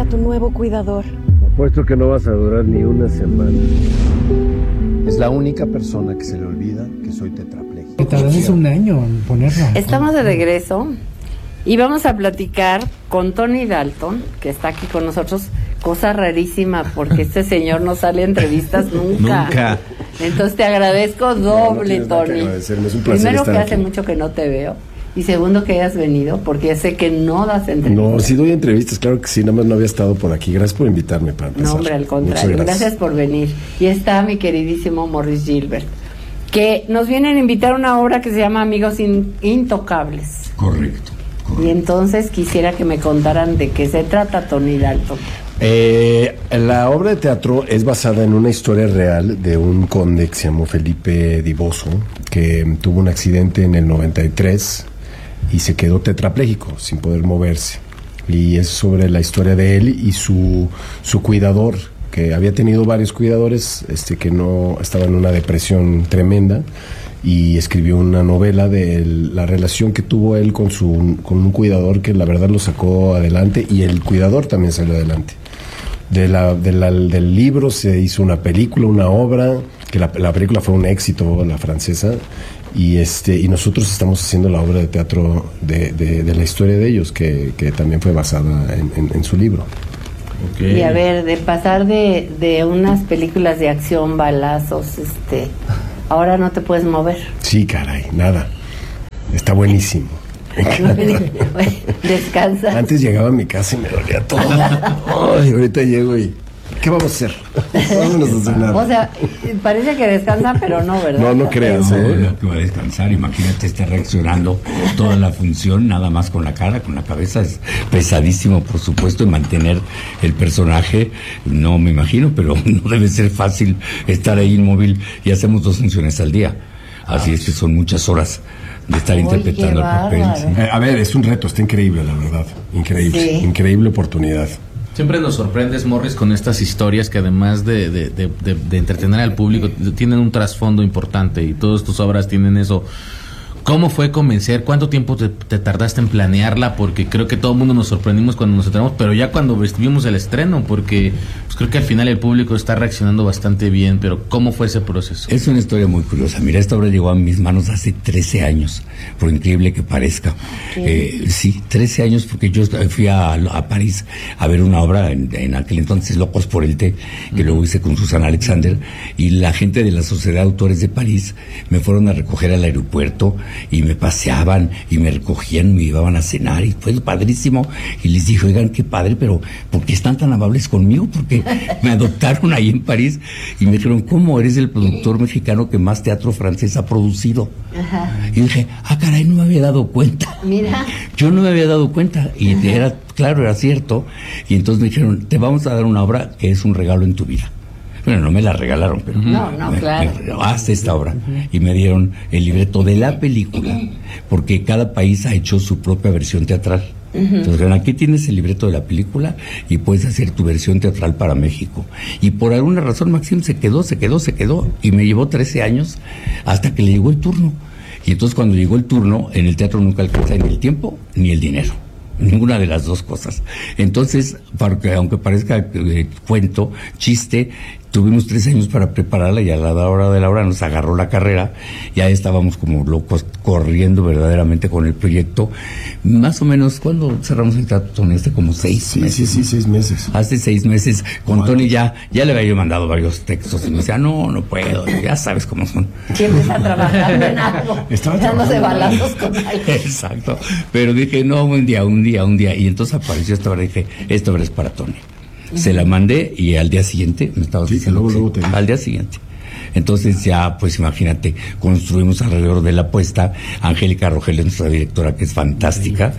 a tu nuevo cuidador. Apuesto que no vas a durar ni una semana. Es la única persona que se le olvida que soy tetrapléjico. Que tardaste un año en ponerla. Estamos de regreso y vamos a platicar con Tony Dalton, que está aquí con nosotros. Cosa rarísima, porque este señor no sale a entrevistas nunca. Nunca. Entonces te agradezco doble, Tony. Es un placer Primero, estar que aquí. hace mucho que no te veo. Y segundo, que hayas venido, porque ya sé que no das entrevistas. No, sí doy entrevistas, claro que sí, nada más no había estado por aquí. Gracias por invitarme para empezar. No, hombre, al contrario. Muchas Gracias por venir. Y está mi queridísimo Maurice Gilbert, que nos vienen a invitar a una obra que se llama Amigos Intocables. Correcto. Y entonces quisiera que me contaran de qué se trata, Tony Dalton. La obra de teatro es basada en una historia real de un conde que se llamó Felipe Di Bosso, que tuvo un accidente en el 93 y se quedó tetrapléjico, sin poder moverse. Y es sobre la historia de él y su cuidador, que había tenido varios cuidadores, que no estaba en una depresión tremenda, y escribió una novela de la relación que tuvo él con un cuidador que la verdad lo sacó adelante, y el cuidador también salió adelante. Del libro se hizo una película, una obra, que la película fue un éxito, la francesa, y nosotros estamos haciendo la obra de teatro de la historia de ellos, que también fue basada en su libro. Okay. Y a ver, de pasar de unas películas de acción, balazos, ahora no te puedes mover. Sí, caray, nada. Está buenísimo. Descansa. Antes llegaba a mi casa y me dolía todo. Ay, ahorita llego y... ¿qué vamos a hacer? Vámonos a cenar. O sea, parece que descansa, pero no, ¿verdad? No creas, No, que va a descansar, imagínate, está reaccionando toda la función, nada más con la cara, con la cabeza, es pesadísimo, por supuesto, y mantener el personaje, no me imagino, pero no debe ser fácil estar ahí inmóvil, y hacemos 2 funciones al día, así es que son muchas horas de estar interpretando el papel. bárbaro. ¿sí? A ver, es un reto, está increíble, la verdad. Increíble, Sí. increíble oportunidad. Siempre nos sorprendes, Morris, con estas historias que además de entretener al público, tienen un trasfondo importante, y todas tus obras tienen eso. ¿Cómo fue convencer? ¿Cuánto tiempo te tardaste en planearla? Porque creo que todo el mundo nos sorprendimos cuando nos estrenamos, pero ya cuando vimos el estreno, porque pues creo que al final el público está reaccionando bastante bien, pero ¿cómo fue ese proceso? Es una historia muy curiosa. Mira, esta obra llegó a mis manos hace 13 años, por increíble que parezca. Sí, 13 años, porque yo fui a París a ver una obra en aquel entonces, Locos por el Té, que luego hice con Susana Alexander, y la gente de la Sociedad de Autores de París me fueron a recoger al aeropuerto y me paseaban y me recogían, me llevaban a cenar, y fue padrísimo. Y les dije, oigan, qué padre, pero ¿por qué están tan amables conmigo? Porque me adoptaron ahí en París y me dijeron, ¿cómo eres el productor mexicano que más teatro francés ha producido? Ajá. Y dije, caray, no me había dado cuenta. Mira. Yo no me había dado cuenta, y era cierto. Y entonces me dijeron, te vamos a dar una obra que es un regalo en tu vida. Bueno, no me la regalaron, pero No, claro. haz esta obra. Y me dieron el libreto de la película, porque cada país ha hecho su propia versión teatral. Entonces, aquí tienes el libreto de la película y puedes hacer tu versión teatral para México. Y por alguna razón Maxim se quedó, y me llevó 13 años hasta que le llegó el turno. Y entonces, cuando llegó el turno, en el teatro nunca alcanza ni el tiempo ni el dinero. Ninguna de las dos cosas. Entonces, aunque parezca cuento, chiste, tuvimos 3 años para prepararla, y a la hora de la hora nos agarró la carrera. Ya estábamos como locos corriendo verdaderamente con el proyecto. Más o menos, ¿cuándo cerramos el trato, Tony? Como 6 meses. Sí, 6 meses. Hace 6 meses con Tony ya le había yo mandado varios textos y me decía, no puedo, ya sabes cómo son. Siempre está trabajando en algo. Dándose balazos con algo. Exacto. Pero dije, no, un día. Y entonces apareció esta obra y dije, esta obra es para Tony. Se la mandé y al día siguiente me estaba diciendo, luego te al día siguiente. Entonces ya, pues imagínate, construimos alrededor de la puesta. Angélica Rogelio, nuestra directora, que es fantástica,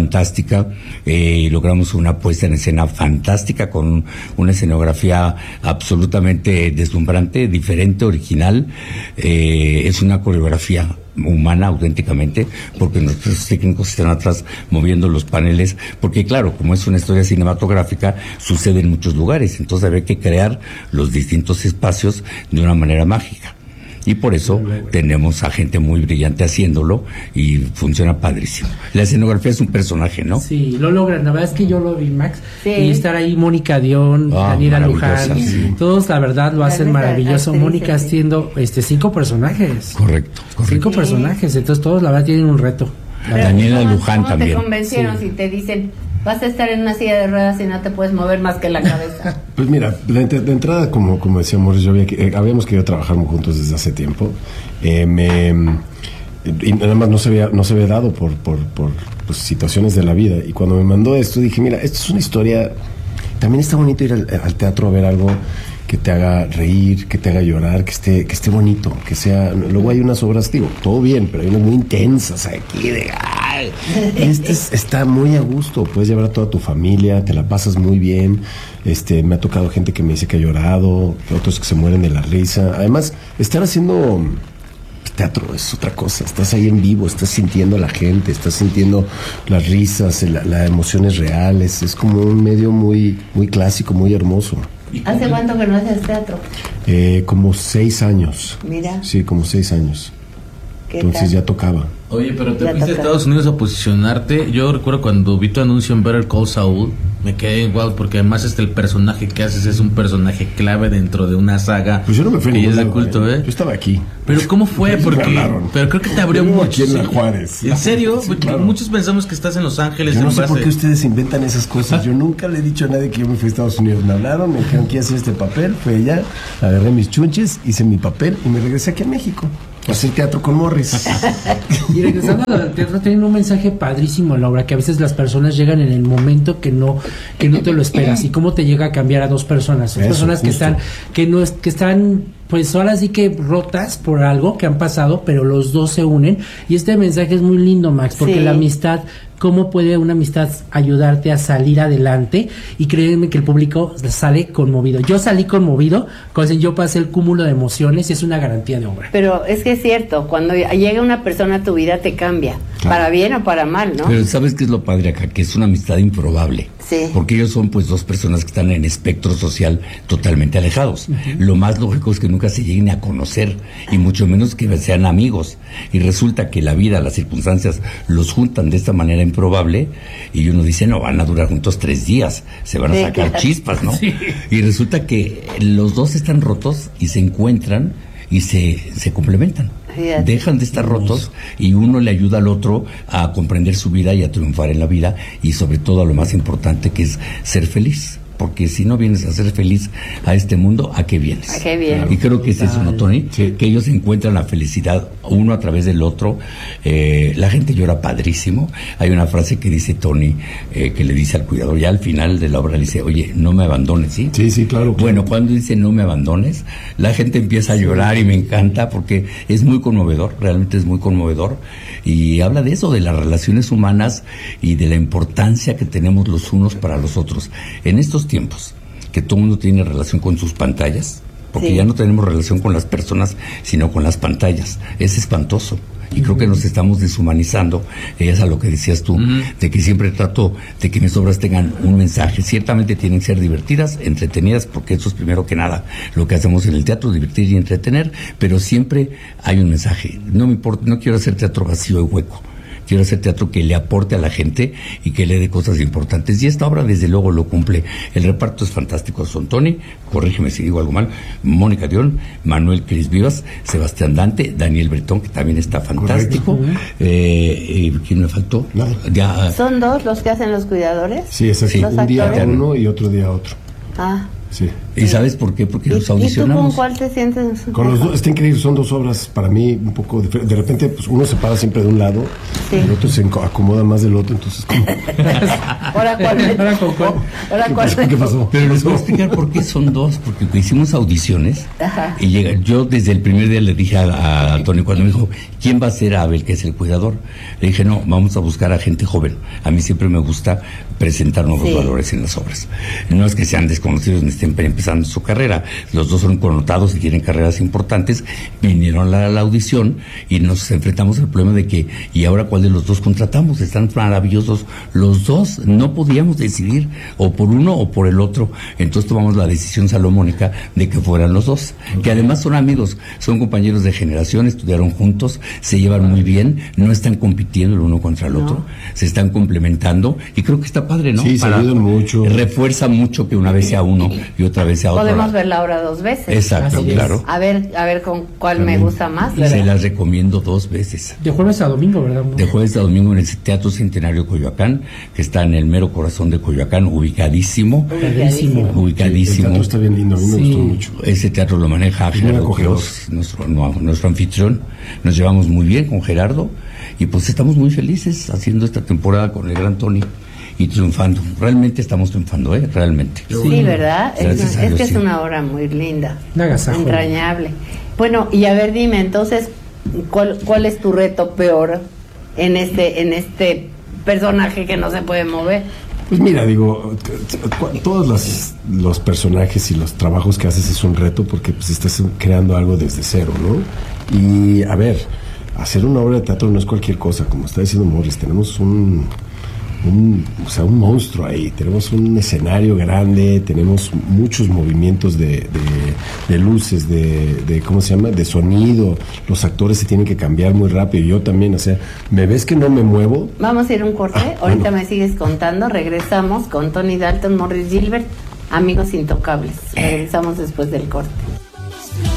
logramos una puesta en escena fantástica, con una escenografía absolutamente deslumbrante, diferente, original. Es una coreografía humana auténticamente, porque nuestros técnicos están atrás moviendo los paneles, porque claro, como es una historia cinematográfica, sucede en muchos lugares, entonces había que crear los distintos espacios de una manera mágica. Y por eso tenemos a gente muy brillante haciéndolo y funciona padrísimo. La escenografía es un personaje, ¿no? Sí, lo logran. La verdad es que yo lo vi, Max. Sí. Y estar ahí Mónica Dion, Daniela maravillosa, Luján, sí. todos la verdad lo hacen Las maravilloso. actrices, Mónica sí. haciendo 5 personajes. Correcto. 5 personajes, entonces todos la verdad tienen un reto. Pero, Daniela ¿cómo- Luján cómo también. te convencieron si te dicen, vas a estar en una silla de ruedas y no te puedes mover más que la cabeza? Pues mira, de entrada, como decía Morris, habíamos querido trabajar muy juntos desde hace tiempo. Y nada más no se había dado por pues, situaciones de la vida. Y cuando me mandó esto, dije, mira, esto es una historia. También está bonito ir al teatro a ver algo que te haga reír, que te haga llorar, que esté bonito, que sea. Luego hay unas obras, digo, todo bien, pero hay unas muy intensas aquí de. ¡Ay! Está muy a gusto, puedes llevar a toda tu familia, te la pasas muy bien. Me ha tocado gente que me dice que ha llorado, otros que se mueren de la risa. Además, estar haciendo teatro es otra cosa, estás ahí en vivo, estás sintiendo a la gente, estás sintiendo las risas, las emociones reales, es como un medio muy, muy clásico, muy hermoso. ¿Hace cuánto que no haces teatro? Como 6 años. Mira. Sí, como 6 años. ¿Qué Entonces tal? ya tocaba. Oye, pero te Ya fuiste a toca. Estados Unidos a posicionarte. Yo recuerdo cuando vi tu anuncio en Better Call Saul, me quedé igual porque además el personaje que haces es un personaje clave dentro de una saga Pues yo no me fui a que ya ningún es de lado, culto, ¿eh? Yo estaba aquí. Pero ¿cómo fue? Me Porque hablaron. pero creo que te abrió Yo vivo mucho. aquí en la ¿sí? Juárez. ¿En serio? Sí, Porque claro. muchos pensamos que estás en Los Ángeles. Yo no en sé por base- qué ustedes inventan esas cosas. Yo nunca le he dicho a nadie que yo me fui a Estados Unidos. Me hablaron, me dijeron que iba a hacer este papel. Fue allá, agarré mis chunches, hice mi papel y me regresé aquí a México a hacer teatro con Morris. Y regresando al teatro, tienen un mensaje padrísimo en la obra, que a veces las personas llegan en el momento que no te lo esperas, y cómo te llega a cambiar a dos personas. Son Eso, personas que justo. están, pues ahora sí que rotas por algo que han pasado, pero los dos se unen. Y este mensaje es muy lindo, Max, porque Sí. la amistad, cómo puede una amistad ayudarte a salir adelante, y créanme que el público sale conmovido. Yo salí conmovido, yo pasé el cúmulo de emociones y es una garantía de obra. Pero es que es cierto, cuando llega una persona a tu vida te cambia, Claro. para bien o para mal, ¿no? Pero ¿sabes qué es lo padre acá? Que es una amistad improbable. Sí. Porque ellos son pues dos personas que están en espectro social totalmente alejados. Lo más lógico es que nunca se lleguen a conocer, y mucho menos que sean amigos. Y resulta que la vida, las circunstancias los juntan de esta manera improbable, y uno dice, no, van a durar juntos 3 días, se van a Sí, sacar claro. chispas, ¿no? Y resulta que los dos están rotos y se encuentran y se complementan. Fíjate. Dejan de estar rotos, y uno le ayuda al otro a comprender su vida y a triunfar en la vida, y sobre todo a lo más importante, que es ser feliz. Porque si no vienes a ser feliz a este mundo, ¿a qué vienes? ¿A qué vienes? Y creo que es eso, ¿no, Tony? Sí. Que ellos encuentran la felicidad uno a través del otro. La gente llora padrísimo. Hay una frase que dice Tony, que le dice al cuidador, ya al final de la obra le dice, oye, no me abandones, ¿sí? Sí, sí, claro. Bueno, cuando dice no me abandones, la gente empieza a llorar, y me encanta porque es muy conmovedor, realmente es muy conmovedor, y habla de eso, de las relaciones humanas y de la importancia que tenemos los unos para los otros. En estos tiempos, que todo el mundo tiene relación con sus pantallas, porque Sí. ya no tenemos relación con las personas, sino con las pantallas. Es espantoso. Y creo que nos estamos deshumanizando. Es a lo que decías tú, de que siempre trato de que mis obras tengan un mensaje. Ciertamente tienen que ser divertidas, entretenidas, porque eso es primero que nada lo que hacemos en el teatro, divertir y entretener, pero siempre hay un mensaje. No me importa, no quiero hacer teatro vacío y hueco. Quiero hacer teatro que le aporte a la gente y que le dé cosas importantes. Y esta obra, desde luego, lo cumple. El reparto es fantástico. Son Tony, corrígeme si digo algo mal, Mónica Dion, Manuel Cris Vivas, Sebastián Dante, Daniel Bretón, que también está fantástico. ¿Quién me faltó? Nada. Ya, ¿Son dos los que hacen los cuidadores? Sí, exacto. Sí. Un día ¿Los a uno y otro día a otro. Ah. Sí. ¿y sabes por qué? Porque ¿Y los tú con audicionamos. cuál te sientes? Con los dos, está increíble, son 2 obras para mí un poco diferentes. De repente, pues uno se para siempre de un lado, Sí. el otro se acomoda más del otro, entonces como... ¿Ahora cuál? ¿Ahora con cuál? ¿Ahora cuál? ¿Qué pasó? Pero les voy a explicar por qué son dos, porque hicimos audiciones. Ajá. Y yo desde el primer día le dije a Tony, cuando me dijo, ¿quién va a ser Abel, que es el cuidador? Le dije, no, vamos a buscar a gente joven. A mí siempre me gusta presentar nuevos Sí. valores en las obras. No es que sean desconocidos, estén empezando su carrera. Los dos son connotados y tienen carreras importantes. Vinieron a la audición y nos enfrentamos al problema de que, ¿y ahora cuál de los dos contratamos? Están maravillosos los dos, no podíamos decidir o por uno o por el otro. Entonces tomamos la decisión salomónica de que fueran los dos, que además son amigos, son compañeros de generación, estudiaron juntos, se llevan muy bien, no están compitiendo el uno contra el otro, se están complementando y creo que está padre, ¿no? Sí, se ayudan mucho. Refuerza mucho que una vez sea uno y otra vez sea otro. Podemos ver la obra 2 veces. Exacto, Así es. claro. A ver con cuál También. me gusta más, Se ¿verdad? las recomiendo 2 veces. De jueves a domingo, ¿verdad? De jueves a domingo en el Teatro Centenario Coyoacán, que está en el mero corazón de Coyoacán, ubicadísimo. Padrísimo. El Ubicadísimo. teatro está bien lindo, a mí me Sí. gustó mucho. Ese teatro lo maneja Es muy Gerardo acogedor. Quiroz, nuestro anfitrión. Nos llevamos muy bien con Gerardo y pues estamos muy felices haciendo esta temporada con el gran Tony y triunfando. Realmente estamos triunfando, realmente. Sí, ¿verdad? Gracias a Es Dios, que es sí. una obra muy linda. Un agasajo. Entrañable. Bueno, y a ver, dime, entonces, ¿cuál es tu reto peor en este personaje que no se puede mover? Pues mira, digo, todos los personajes y los trabajos que haces es un reto porque pues estás creando algo desde cero, ¿no? Y a ver, hacer una obra de teatro no es cualquier cosa, como está diciendo Morris, tenemos un monstruo ahí, tenemos un escenario grande, tenemos muchos movimientos de luces, de ¿cómo se llama? De sonido, los actores se tienen que cambiar muy rápido, yo también, o sea, ¿me ves que no me muevo? Vamos a ir a un corte, ahorita me sigues contando, regresamos con Tony Dalton, Morris Gilbert, amigos intocables, regresamos después del corte.